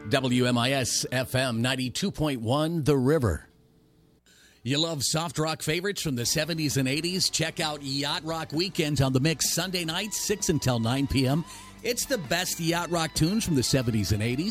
WMIS FM 92.1 The River. You love soft rock favorites from the 70s and 80s? Check out Yacht Rock Weekends on the Mix Sunday nights, 6 until 9 p.m. It's the best yacht rock tunes from the 70s and 80s.